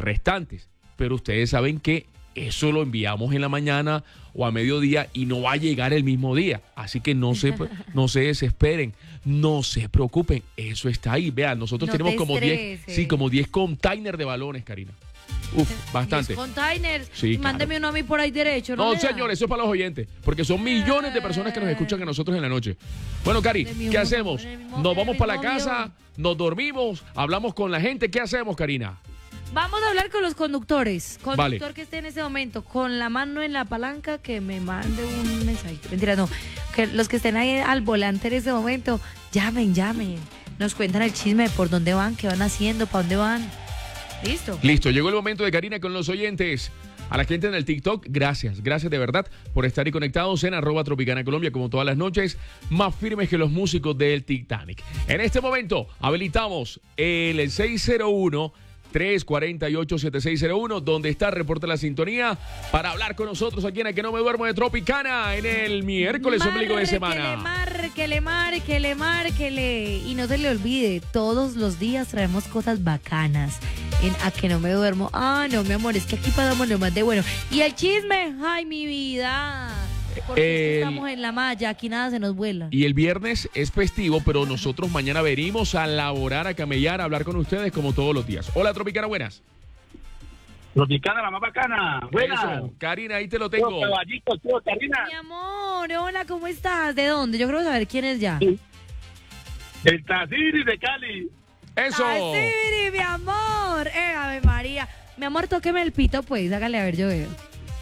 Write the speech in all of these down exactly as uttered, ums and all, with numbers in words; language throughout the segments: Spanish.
restantes. Pero ustedes saben que eso lo enviamos en la mañana o a mediodía y no va a llegar el mismo día. Así que no se, no se desesperen, no se preocupen. Eso está ahí. Vean, nosotros No tenemos te como diez, estreses. sí, como diez containers de balones, Karina. Uf, bastante. diez containers. Sí, Y mándeme uno a mí por ahí derecho. No, No, le da? señor, eso es para los oyentes, porque son millones de personas que nos escuchan a nosotros en la noche. Bueno, Cari, En el mismo- ¿qué hacemos? en el mismo- Nos en vamos el para la mismo casa, avión. nos dormimos, hablamos con la gente. ¿Qué hacemos, Karina? Vamos a hablar con los conductores. Conductor Vale. que esté en ese momento con la mano en la palanca, que me mande un mensaje. Mentira, no. Que los que estén ahí al volante en ese momento, llamen, llamen. Nos cuentan el chisme de por dónde van, qué van haciendo, para dónde van. Listo. Listo, llegó el momento de Karina con los oyentes. A la gente en el TikTok, gracias, gracias de verdad por estar ahí conectados en arroba Tropicana Colombia, como todas las noches, más firmes que los músicos del Titanic. En este momento, habilitamos el seis cero uno, tres cuatro ocho, siete seis cero uno, donde está Reporte la Sintonía, para hablar con nosotros aquí en el Que No Me Duermo de Tropicana, en el miércoles ombligo de semana. Márquele, márquele, márquele. Y no se le olvide, todos los días traemos cosas bacanas. En A Que No Me Duermo. Ah, no, mi amor, es que aquí pasamos lo más de bueno. Y el chisme, ay, mi vida. Porque es que El- estamos en la malla, aquí nada se nos vuela. Y el viernes es festivo, pero nosotros mañana venimos a laborar, a camellar, a hablar con ustedes como todos los días. Hola, Tropicana, buenas. Tropicana, la más bacana. Buena. Eso, Karina, ahí te lo tengo. Tío Caballito, tío Karina. Mi amor, hola, ¿cómo estás? ¿De dónde? Yo quiero saber quién es ya. El Taziri de Cali. Eso. ¡Ay, sí, mi amor! ¡Eh, Ave María! Mi amor, tóqueme el pito, pues. Hágale a ver, yo veo.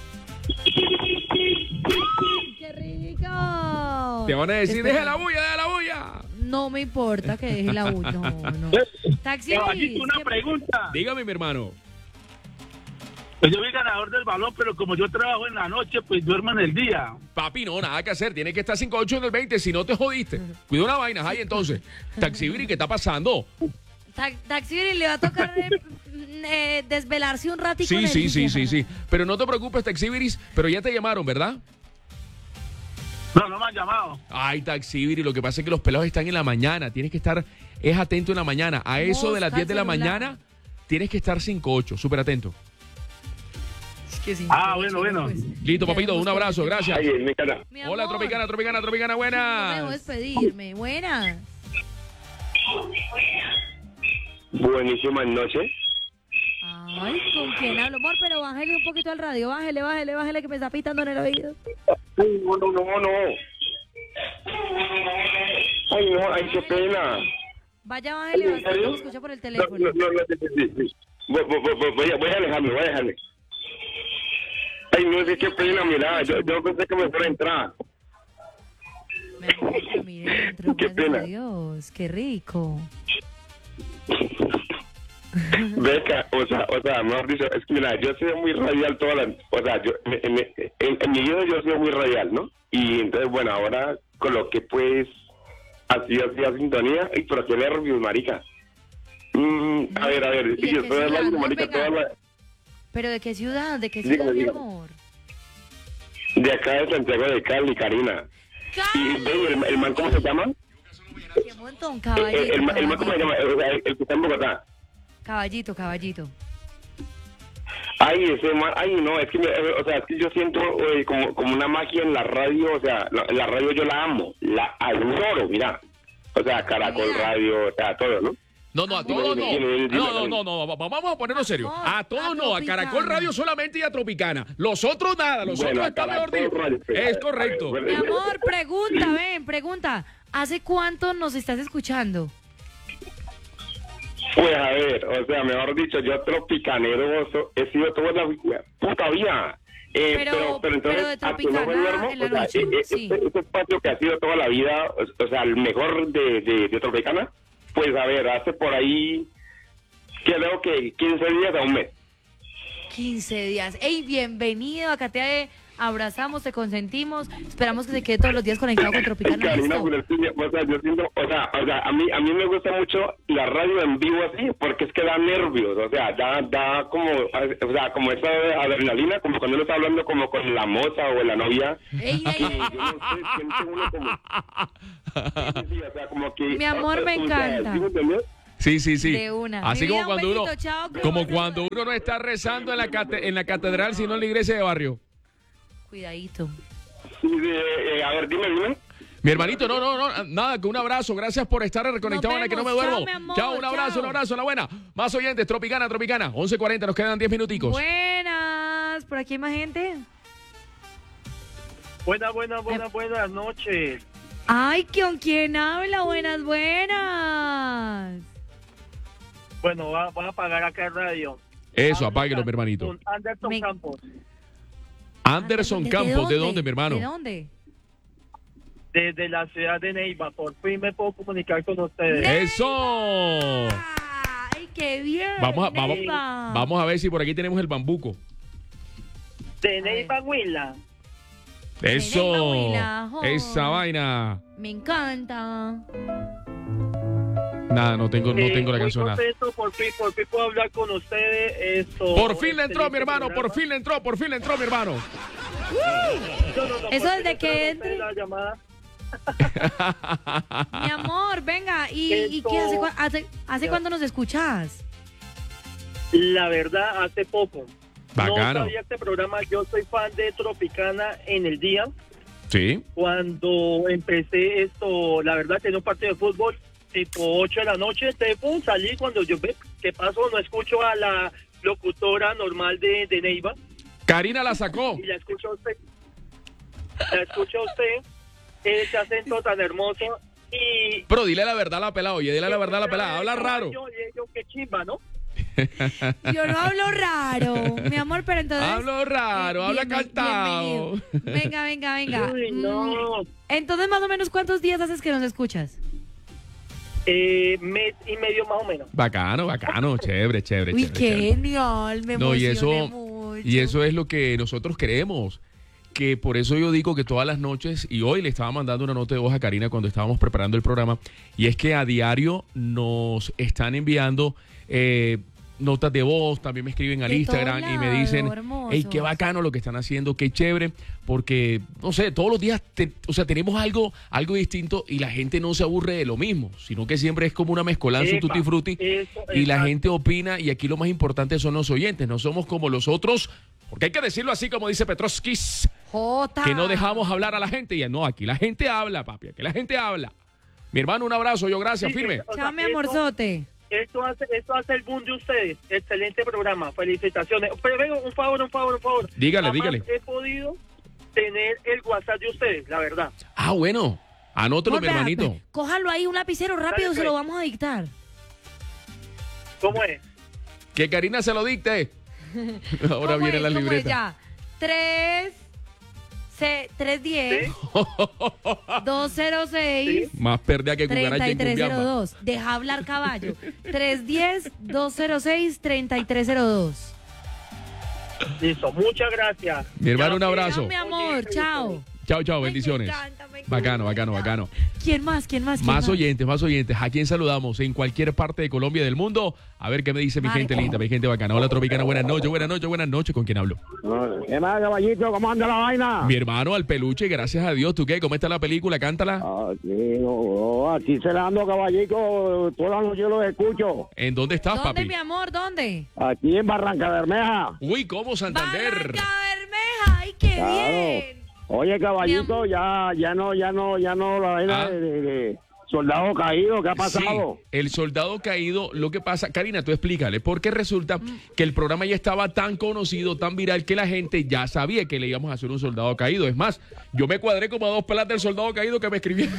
¡Qué rico! Te van a decir, Espera. deja la bulla, deja la bulla. No me importa que deje la bulla. No, no. Taxi, Caballito, una ¿qué- pregunta. Dígame, mi hermano. Pues yo soy ganador del balón, pero como yo trabajo en la noche, pues duermo en el día. Papi, no, nada que hacer. Tienes que estar cinco ocho en el veinte, si no te jodiste. Cuida una vaina, ahí entonces. Taxibiri, ¿qué está pasando? Ta- Taxi, le va a tocar eh, eh, desvelarse un ratito. Sí, sí, sí, sí, sí. Pero no te preocupes, Taxibiris, pero ya te llamaron, ¿verdad? No, no me han llamado. Ay, Taxibiri, lo que pasa es que los pelados están en la mañana. Tienes que estar, es atento en la mañana. A eso de las Mosca diez de la celular. mañana, tienes que estar cinco ocho, súper atento. Es que sí, Ah, pues, bueno, bueno. pues, Listo, ya papito, vemos un cómo abrazo, te- gracias. Ay, mi cara. Mi Hola, amor, Tropicana, Tropicana, Tropicana, No me dejó buenas. despedirme. Buenas. Buenísimas noches. Ay, ¿con quién hablo? Amor, pero bájale un poquito al radio. Bájale, bájale, bájale, que me está pitando en el oído. Ay, no, no, no, no. Ay, no, ay, qué pena. Vaya, bájale ¿En bastante, serio? me escucha por el No, teléfono. no, no, no, sí, sí, sí. Voy, voy, voy, voy a, voy a alejarme, voy a alejarme. Ay, no sé qué pena, mira, yo, yo pensé que me fuera a entrar. Me gusta, mire, entró, Qué gracias pena. a Dios, qué rico. Beca, o sea, o sea, mejor dicho, es que mira, yo he sido muy radial toda la, o sea, yo, en, en, en, en mi vida yo he sido muy radial, ¿no? Y entonces, bueno, ahora coloqué pues, así, así, a sintonía, y pero qué nervios, marica. Mm, a ver, a ver, ¿Y de y yo qué estoy ciudad? hablando, No, marica, venga. toda la, ¿Pero de qué ciudad? ¿De qué Dígame, ciudad, mi dígame. amor? de acá de Santiago de Cali, Karina. Y ¡Cali! ve, el, el man, ¿cómo se llama? ¡Qué montón, El, caballito! el, el man, el man, ¿cómo se llama? caballito, O sea, el, el que está en Bogotá. caballito, caballito. Ay, ese man, ay, no, es que, me- o sea, es que yo siento eh, como, como una magia en la radio, o sea, la, la radio yo la amo, la adoro, mira. O sea, Caracol Mira. Radio, o sea, todo, ¿no? No, no, a todos no. No, no, no, no, va- vamos a ponernos serio. A todos no, a Caracol Radio solamente y a Tropicana. Los otros nada, los Bueno, otros a están mejor Caracol dicho. Radio, pues, Es a- correcto. a ver, Mi amor, pregunta, ven, pregunta. ¿Hace cuánto nos estás escuchando? Pues a ver, o sea, mejor dicho, yo tropicanero so- he sido toda la vida, puta vida. Eh, Pero- pero, pero entonces, pero de ¿a que no me Tropicana duermo? en la O sea, noche, eh, eh, sí. este, este espacio que ha sido toda la vida, o, o sea, el mejor de, de, de Tropicana, pues a ver, hace por ahí, creo que quince días a un mes. quince días. ¡Ey, bienvenido! Acá te abrazamos, te consentimos. Esperamos que se quede todos los días conectado con Tropicana. Karina, ¿listo? pero es que, o sea, yo siento, o sea, o sea, a mí, a mí me gusta mucho la radio en vivo así, porque es que da nervios, o sea, da, da como, o sea, como esa adrenalina, como cuando uno está hablando como con la moza o la novia. Ey, que ey, yo no sé, siente uno como, sí, sí, o sea, como que, Mi amor, me o sea, encanta. ¿sí me entiendes? Sí, sí, sí. De una. Así Mi como vida, un cuando uno, besito, chao, que como bueno. cuando uno no está rezando en la, cate- en la catedral, sino en la iglesia de barrio. Cuidadito. Sí, de- eh, a ver, dime, dime. Mi hermanito, no, no, no, nada, que un abrazo. Gracias por estar reconectado en la que no me vemos. duermo. Chao, mi amor, Chao, un abrazo, chao. un abrazo, la buena. Más oyentes, Tropicana, Tropicana. once cuarenta, nos quedan diez minuticos. Buenas. ¿Por aquí hay más gente? Buenas, buenas, buenas, buenas noches. Ay, ¿con quién habla? Buenas, buenas. Bueno, va, va a apagar acá el radio. Eso, Habla apáguelo, mi hermanito. con Anderson Me- Campos, Anderson Campos, ¿de dónde, mi hermano? ¿De dónde? desde la ciudad de Neiva. Por fin me puedo comunicar con ustedes. ¡Eso! ¡Ay, qué bien! Vamos a, vamos, Neiva. vamos a ver si por aquí tenemos el bambuco. De Neiva, Huila. Eso. Neiva, Huila, jo. Esa vaina. Me encanta. Nada, no tengo, no Eh, tengo la muy canción. nada. contento, por fin, por fin puedo hablar con ustedes. Esto, Por fin le entró, excelente mi hermano. Por programa. fin le entró, por fin le entró, mi hermano. No, no, no, Eso por desde fin que entraron entre. ustedes la llamada. Mi amor, venga. ¿Y, y qué hace, cua- hace, hace Ya. cuánto nos escuchas? La verdad, hace poco. Bacano. No sabía este programa. Yo soy fan de Tropicana en el día. Sí. Cuando empecé esto, la verdad, tenía un partido de fútbol tipo ocho de la noche. Tepo, salí cuando yo ve qué pasó. No escucho a la locutora normal de, de Neiva. Karina la sacó. Y la escucho a usted. La escucho a usted. Ese acento tan hermoso. Y. Pero dile la verdad a la pelada, oye, dile la verdad a la pelada. Habla raro. Yo, yo, qué chimba, ¿no? Yo no hablo raro, mi amor, pero entonces... Hablo raro, Eh, habla bienven- cantado. bienvenido. Venga, venga, venga. Uy, no. Mm, Entonces, más o menos, ¿cuántos días haces que nos escuchas? Eh, mes y medio más o menos. Bacano, bacano, chévere, chévere. Uy, chévere, qué chévere. genial, me No, y emocioné eso, mucho. y eso es lo que nosotros queremos. Que por eso yo digo que todas las noches, y hoy le estaba mandando una nota de voz a Karina cuando estábamos preparando el programa, y es que a diario nos están enviando eh, notas de voz, también me escriben al De Instagram todo y me lado, dicen, hermosos. hey, qué bacano lo que están haciendo, qué chévere, porque, no sé, todos los días, te- o sea, tenemos algo, algo distinto y la gente no se aburre de lo mismo, sino que siempre es como una mezcolanza, un Epa, tutti frutti, eso, y la exacto. gente opina, y aquí lo más importante son los oyentes, no somos como los otros, porque hay que decirlo así como dice Petrovskis, Jota. que no dejamos hablar a la gente, y no, aquí la gente habla, papi, aquí la gente habla. Mi hermano, un abrazo, yo gracias, Sí, firme. o sea, Chao, mi eso- amorzote. Esto hace, esto hace el boom de ustedes. Excelente programa. Felicitaciones. Pero vengo, un favor, un favor, un favor. Dígale, Jamás dígale. he podido tener el WhatsApp de ustedes, la verdad. Ah, bueno, anótelo, Amor, mi vea, hermanito. ve, Cójalo ahí, un lapicero rápido, Dale, se lo pues. vamos a dictar. ¿Cómo es? Que Karina se lo dicte. Ahora ¿Cómo viene es? la ¿Cómo es? libreta. Ya. Tres, se, tres diez, ¿Sí? dos cero seis, Más perdida que cucaracha treinta y en tres cero Cumbiamba. dos. Deja hablar caballo. tres diez, dos cero seis, treinta y tres cero dos. Listo. Muchas gracias. Mi hermano, un Chao, abrazo. Chao, mi amor. Chao. Chao, chao, Ay, me bendiciones. encanta, me encanta, Bacano, me bacano, encanta. bacano. ¿Quién más? ¿Quién más? ¿Quién Más más? oyentes, más oyentes. ¿A quién saludamos? En cualquier parte de Colombia y del mundo. A ver qué me dice mi Marco. gente linda, mi gente bacana. Hola, Tropicana. Buenas noches, buenas noches, buenas noches. ¿Con quién hablo? ¿Qué más, caballito? ¿Cómo anda la vaina? Mi hermano, al peluche, gracias a Dios. ¿Tú qué? ¿Cómo está la película? Cántala. Aquí, no, aquí celando, caballito. Todas las noches los escucho. ¿En dónde estás, ¿Dónde, papi? mi amor? ¿Dónde? Aquí en Barranca Bermeja. Uy, ¿cómo Santander? Barranca Bermeja. ¡Ay, qué Claro. bien! Oye, Mi caballito, amor. ya, ya no, ya no, ya no, la vaina Ah. de, de- de soldado caído, ¿qué ha pasado? Sí, el soldado caído, lo que pasa, Karina, tú explícale, porque resulta que el programa ya estaba tan conocido, tan viral, que la gente ya sabía que le íbamos a hacer un soldado caído. Es más, yo me cuadré como a dos pelas del soldado caído que me escribían.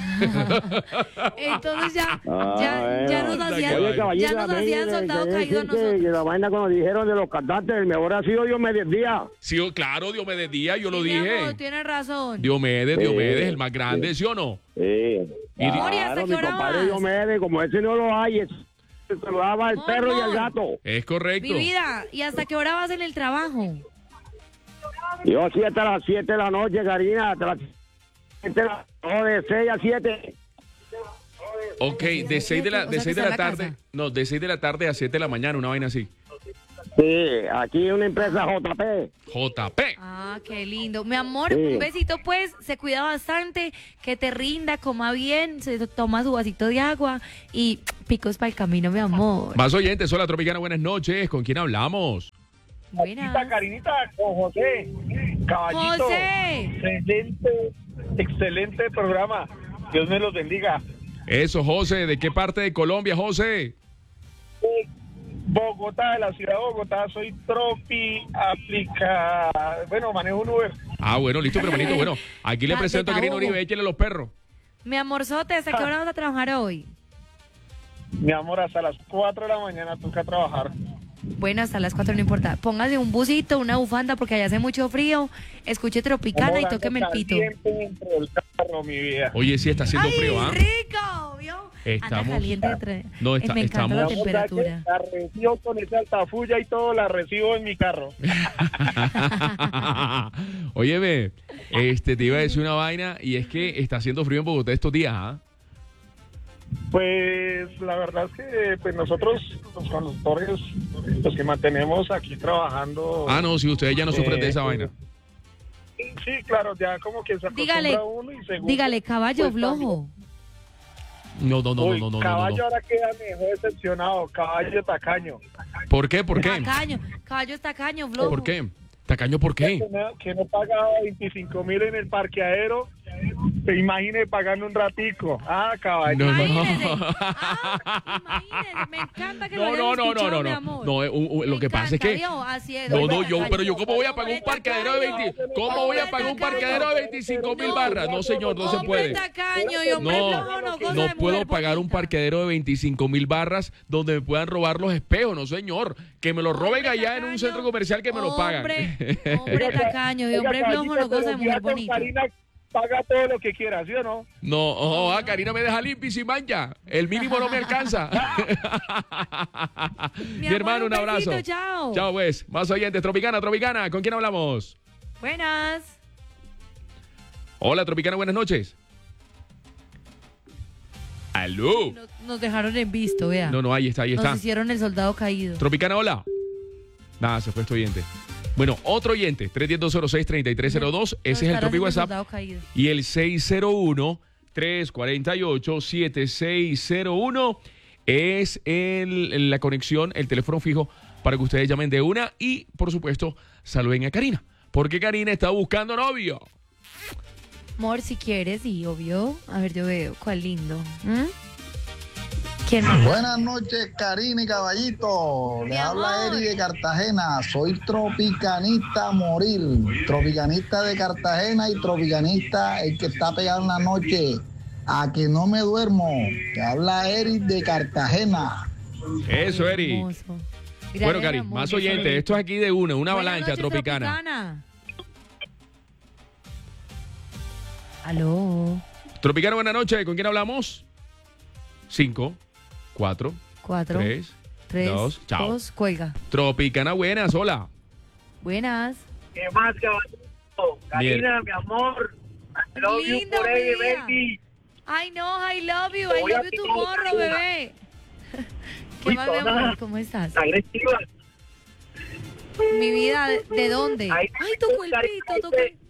Entonces ya, Ah, ya, ya bueno. nos Oye, hacían, Oye, caballito, ya nos también, hacían eh, soldado quería caído a decir que- nosotros. que la vaina cuando dijeron de los cantantes, el mejor ha sido Diomedes Díaz. Sí, oh, claro, Diomedes Díaz, yo lo Sí, mi dije. amor, tienes razón. Diomedes, Sí, Diomedes, el más grande, ¿sí o no? Sí. Y- Amor, ¿y hasta Claro, qué mi hora compadre vas? Diomedes, como ese no lo hay, ese se lo daba el Amor, perro y amor. el gato. Es correcto. Mi vida, ¿y hasta qué hora vas en el trabajo? Yo sí hasta las siete de la noche, Karina, hasta las siete de la no, de seis a siete. Ok, de seis de la, O de sea, seis que de está la en la tarde, casa. no, de seis de la tarde a siete de la mañana, una vaina así. Sí, aquí una empresa J P. J P. Ah, qué lindo. Mi amor, Sí. un besito pues, se cuida bastante, que te rinda, coma bien, se toma su vasito de agua y picos para el camino, mi amor. Más oyentes, hola Tropicana, buenas noches. ¿Con quién hablamos? Buenas. Carinita, con José. Caballito. José. Excelente, excelente programa. Dios me los bendiga. Eso, José. ¿De qué parte de Colombia, José? Bogotá, de la ciudad de Bogotá, soy Tropi, aplica, bueno, manejo un Uber. Ah, bueno, listo, pero bonito. Bueno, aquí le Ah, presento a de Karina Tabogo. Uribe, échale los perros. Mi amorzote, ¿hasta qué hora vas a trabajar hoy? Mi amor, hasta las cuatro de la mañana toca trabajar. Bueno, hasta las cuatro no importa. Póngase un busito, una bufanda, porque allá hace mucho frío. Escuche Tropicana y tóqueme el pito. Caliente dentro del carro, mi vida. Oye, sí, está haciendo ¡Ay, frío, ¿ah? rico! ¿Vio? Estamos- Anda caliente. entre- No, está- Me encanta estamos- la Mi amor, temperatura. La recibo con esa altafulla y todo, la recibo en mi carro. Óyeme, este, te iba a decir una vaina y es que está haciendo frío en Bogotá estos días, ¿ah? Pues la verdad es que pues nosotros, los conductores, los que mantenemos aquí trabajando... Ah, no, si ustedes ya no sufren de esa Eh, vaina. Sí, claro, ya como que se acostumbra Dígale, uno y segundo... dígale, caballo pues, flojo. No, no, no, Uy, no, no, no, no, caballo no. ahora queda mejor decepcionado, caballo tacaño. ¿Por qué? ¿Por qué? Tacaño, caballo es tacaño, flojo. ¿Por qué? Tacaño, ¿por qué? Que no, que no pagaba veinticinco mil en el parqueadero, te imagine pagando un ratico. Ah, caballo. No, no. Imagínese. Ah, imagínese, me encanta que lo No, hayan no, no, no, escuchado, no, mi no. amor. No, eh, uh, uh, lo Me que pasa es que encanta, ¿vio? Así es, no, hombre, no, yo, tacaño. pero yo cómo voy a pagar un Hombre, parqueadero de tacaño. veinte, ¿cómo voy a Hombre, pagar un tacaño. parqueadero de veinticinco mil No, barras? No, señor, no se Hombre puede. tacaño y hombre No, flojo no goza no de puedo mujer pagar un bonita. parqueadero de veinticinco mil barras donde me puedan robar los espejos, no señor. Que me lo roben Hombre allá en un tacaño. centro comercial que me lo pagan. Hombre, hombre tacaño y hombre Oiga, flojo no caballito, goza de pero mujer ya con bonita. Karina paga todo lo que quiera, ¿sí o no? No, ojo, ah, Karina me deja limpio y sin mancha. El mínimo no me alcanza. Mi, amor, hermano, un un besito, abrazo. chao. Chao, pues. Más oyentes. Tropicana, Tropicana. ¿Con quién hablamos? Buenas. Hola, Tropicana, buenas noches. Aló. Nos, nos dejaron en visto, vea. No, no, ahí está, ahí Nos está. hicieron el soldado caído. Tropicana, hola. Nada, se fue este oyente. Bueno, otro oyente, tres uno cero, dos cero seis, tres tres cero dos. Nos Ese es el estará Tropic haciendo WhatsApp. soldado caído. Y el seis cero uno, tres cuatro ocho, siete seis cero uno es el, la conexión, el teléfono fijo para que ustedes llamen de una y, por supuesto, saluden a Karina. Porque Karina está buscando novio. Amor, si quieres, y obvio. A ver, yo veo. ¿Cuál lindo? ¿Mm? ¿Quién más? Buenas noches, Karina y Caballito. Mi Le habla amor. Eri de Cartagena. Soy tropicanista a morir. Tropicanista de Cartagena y tropicanista el que está pegado en la noche. A que no me duermo. Te habla Eri de Cartagena. Eso, Eri. Hermoso. Bueno, Gracias, Cari, amor, más yo oyentes. soy- Esto es aquí de una, una Buenas avalancha noches, tropicana. Tropicana. Aló. Tropicana, buenas noches. ¿Con quién hablamos? Cinco, cuatro, Cuatro. tres, tres. dos, chao. Dos. Cuelga. Tropicana, buenas, hola. Buenas. ¿Qué más, caballito? Karina, mi amor. I love you Lindo, forever, mi vida. baby. Ay, no, I love you. I Voy a love you picar tomorrow, una. bebé. ¿Qué Uy, más, mi toda. amor? ¿Cómo estás? Agresiva. Mi vida, ¿de, de dónde? Ay, tu cuerpito, tu cuerpito.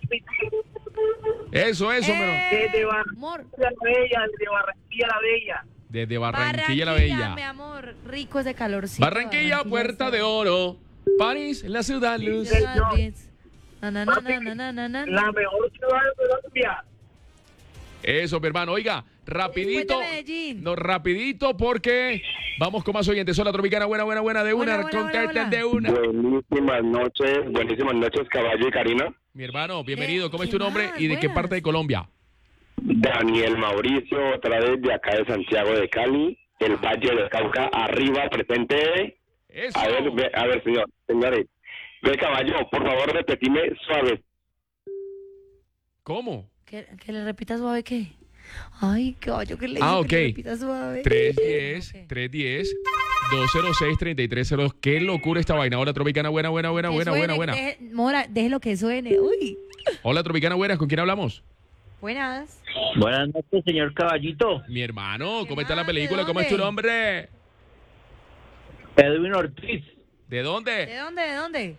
Eso, eso, pero Desde Amor. Barranquilla la Bella, desde Barranquilla la Bella. desde Barranquilla la Barranquilla, Bella. mi amor. Rico ese calorcito. Barranquilla, puerta de oro. París, la ciudad luz. Na, na, na, na, na, na, na, na. La mejor ciudad de Colombia. Eso, mi hermano. Oiga, rapidito. Después de Medellín. No, rapidito porque vamos con más oyentes. Hola, Tropicana, buena, buena, buena, de Hola, una. hola, hola, Contacten hola. de una. Buenísimas noches, buenísimas noches, Caballo y Karina. Mi hermano, bienvenido. ¿Cómo es ¿Qué tu nombre más? y de qué Buenas. parte de Colombia? Daniel Mauricio, otra vez de acá de Santiago de Cali, el Valle del Cauca, arriba, presente. Eso. A ver, ve- a ver, señor, señores. Ve, Caballo, por favor, repetime suave. ¿Cómo? ¿Que, que le repita suave qué? Ay, caballo, que le Ah, digo que le ok. repita suave. tres uno cero, Ok. tres uno cero, dos cero seis, tres tres cero dos. Qué locura esta vaina. Hola, Tropicana, buena, buena, buena, Que buena, suene, buena, buena. deje- Mora, deje lo que suene. Uy. Hola, Tropicana, buenas. ¿Con quién hablamos? Buenas. Buenas noches, señor Caballito. Mi hermano, ¿Qué ¿cómo está la más? ¿De película? ¿Cómo es tu dónde? nombre? Edwin Ortiz. ¿De dónde? ¿De dónde? ¿De dónde?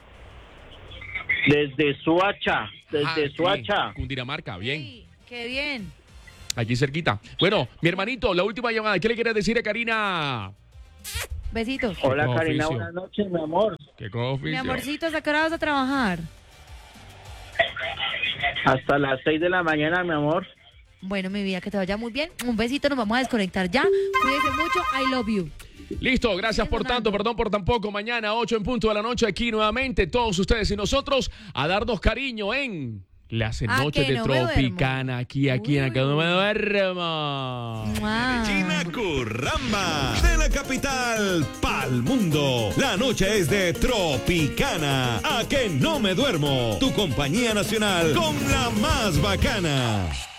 Desde Suacha, desde Ah, sí, Suacha. Cundinamarca, bien. Sí, qué bien. Aquí cerquita. Bueno, mi hermanito, la última llamada. ¿Qué le quieres decir a Karina? Besitos. Hola, Qué Karina, oficio. buenas noches, mi amor. ¿Qué oficio? Mi amorcito, ¿a qué hora vas a trabajar? Hasta las seis de la mañana, mi amor. Bueno, mi vida, que te vaya muy bien. Un besito, nos vamos a desconectar ya. Cuídense mucho, I love you. Listo, gracias por Fernando. tanto, perdón por tan poco. Mañana, ocho en punto de la noche, aquí nuevamente, todos ustedes y nosotros, a darnos cariño en las Ah, noches que de no me Tropicana, aquí, aquí en Uy. Acá No Me Duermo. Mua. China Curramba, de la capital pa'l mundo. La noche es de Tropicana, a que no me duermo. Tu compañía nacional con la más bacana.